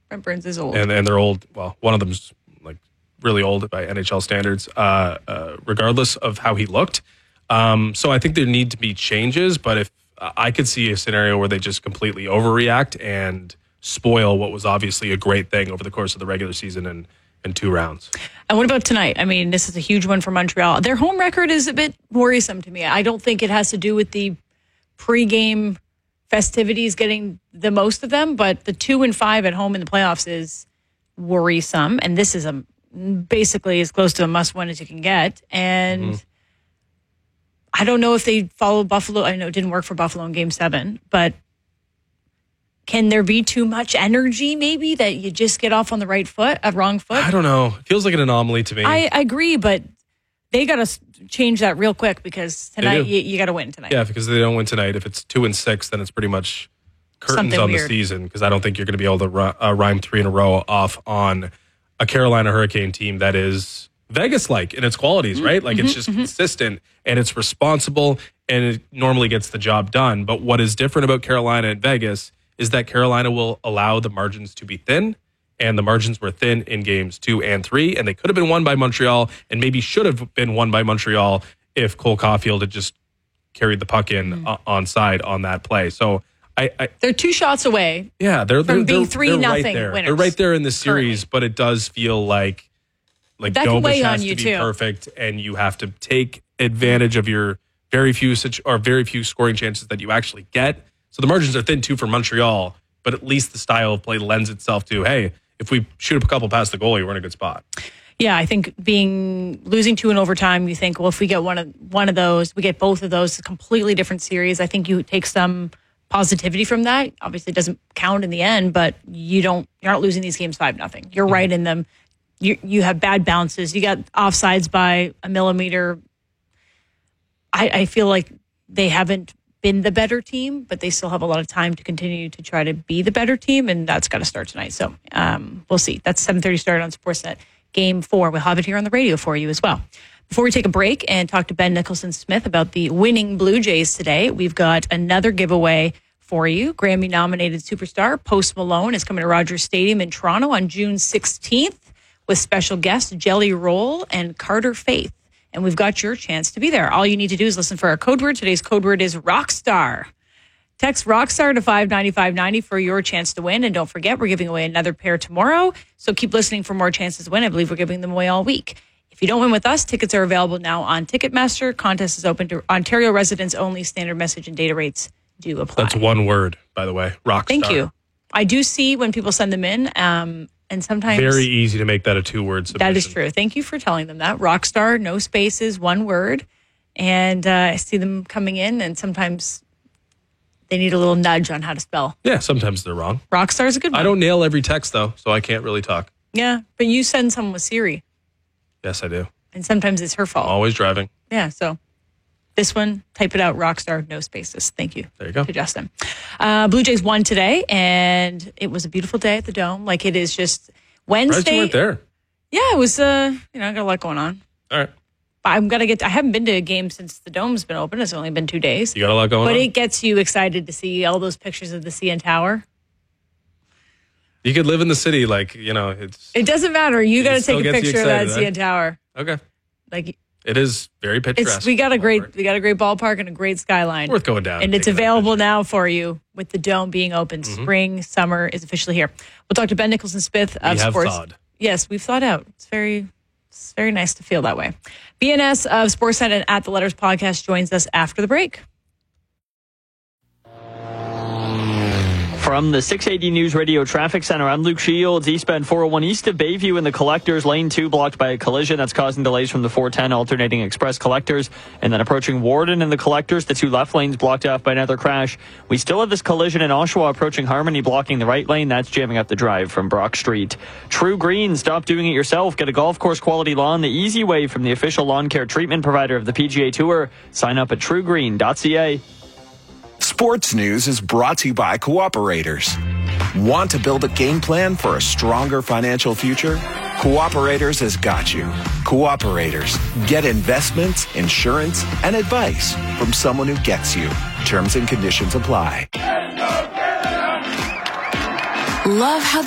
Brent Burns is old. And they're old. Well, one of them's like really old by NHL standards, regardless of how he looked. So I think there need to be changes, but if I could see a scenario where they just completely overreact and spoil what was obviously a great thing over the course of the regular season and 2 rounds. And what about tonight? I mean, this is a huge one for Montreal. Their home record is a bit worrisome to me. I don't think it has to do with the pregame festivities getting the most of them, but the 2-5 at home in the playoffs is worrisome. And this is basically as close to a must-win as you can get. And I don't know if they follow Buffalo. I know it didn't work for Buffalo in Game 7, but can there be too much energy maybe that you just get off on the wrong foot? I don't know. It feels like an anomaly to me. I agree, but they got to change that real quick because tonight you got to win tonight. Yeah, because if they don't win tonight, if it's 2-6, then it's pretty much curtains Something on weird. the season, because I don't think you're going to be able to rhyme 3 in a row off on a Carolina Hurricane team that is Vegas-like in its qualities, right? Like it's just consistent and it's responsible and it normally gets the job done. But what is different about Carolina and Vegas is that Carolina will allow the margins to be thin, and the margins were thin in games 2 and 3, and they could have been won by Montreal and maybe should have been won by Montreal if Cole Caulfield had just carried the puck in onside on that play. So they're 2 shots away. Yeah, they're being 3-0 right there. winners. They're right there in the series, but it does feel like that can weigh Dobish on has you to be too. perfect, and you have to take advantage of your very few scoring chances that you actually get. So the margins are thin too for Montreal, but at least the style of play lends itself to, hey, if we shoot up a couple past the goalie, we're in a good spot. Yeah, I think losing 2 in overtime, you think, well, if we get one of those, we get both of those, it's a completely different series. I think you take some positivity from that. Obviously, it doesn't count in the end, but you're not losing these games 5-0. You're right in them. You have bad bounces. You got offsides by a millimeter. I feel like they haven't been the better team, but they still have a lot of time to continue to try to be the better team, and that's got to start tonight. So we'll see. That's 7:30 start on Sportsnet. Game 4. We'll have it here on the radio for you as well. Before we take a break and talk to Ben Nicholson-Smith about the winning Blue Jays today, we've got another giveaway for you. Grammy-nominated superstar Post Malone is coming to Rogers Stadium in Toronto on June 16th with special guests Jelly Roll and Carter Faith. And we've got your chance to be there. All you need to do is listen for our code word. Today's code word is Rockstar. Text Rockstar to 59590 for your chance to win. And don't forget, we're giving away another pair tomorrow. So keep listening for more chances to win. I believe we're giving them away all week. If you don't win with us, tickets are available now on Ticketmaster. Contest is open to Ontario residents only. Standard message and data rates do apply. That's one word, by the way. Rockstar. Thank you. I do see when people send them in, and sometimes very easy to make that a 2-word submission. That is true. Thank you for telling them that. Rockstar, no spaces, one word. And I see them coming in, and sometimes they need a little nudge on how to spell. Yeah, sometimes they're wrong. Rockstar is a good one. I don't nail every text, though, so I can't really talk. Yeah, but you send someone with Siri. Yes, I do. And sometimes it's her fault. I'm always driving. Yeah, so this one, type it out, Rockstar, no spaces. Thank you. There you go. To Justin. Blue Jays won today, and it was a beautiful day at the Dome. Like, it is just Wednesday. You weren't there. Yeah, it was, I got a lot going on. All right. I haven't been to a game since the Dome's been open. It's only been 2 days. You got a lot going on. But it gets you excited to see all those pictures of the CN Tower. You could live in the city, like, It doesn't matter. You got to take a picture of that CN Tower. Okay. Like, it is very picturesque. we got a great ballpark and a great skyline. Worth going down. And it's available now for you with the Dome being open. Spring, summer is officially here. We'll talk to Ben Nicholson-Smith of Sports. Thawed. Yes, we've thawed out. It's very nice to feel that way. BNS of Sportsnet and At the Letters podcast joins us after the break. From the 680 News Radio Traffic Center, I'm Luke Shields. Eastbound 401 east of Bayview in the Collectors, lane 2 blocked by a collision. That's causing delays from the 410 alternating express Collectors. And then approaching Warden in the Collectors, the 2 left lanes blocked off by another crash. We still have this collision in Oshawa approaching Harmony, blocking the right lane. That's jamming up the drive from Brock Street. True Green, stop doing it yourself. Get a golf course quality lawn the easy way from the official lawn care treatment provider of the PGA Tour. Sign up at truegreen.ca. Sports News is brought to you by Cooperators. Want to build a game plan for a stronger financial future? Cooperators has got you. Cooperators. Get investments, insurance, and advice from someone who gets you. Terms and conditions apply. Love how